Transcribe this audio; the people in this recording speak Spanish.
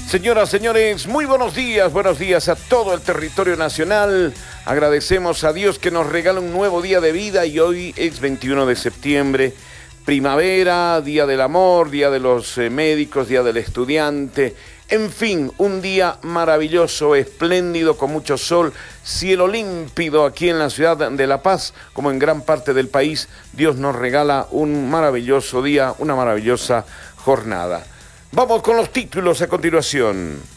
Señoras, señores, muy buenos días a todo el territorio nacional. Agradecemos a Dios que nos regala un nuevo día de vida y hoy es 21 de septiembre, primavera, día del amor, día de los médicos, día del estudiante. En fin, un día maravilloso, espléndido, con mucho sol, cielo límpido aquí en la ciudad de La Paz, como en gran parte del país. Dios nos regala un maravilloso día, una maravillosa jornada. Vamos con los títulos a continuación.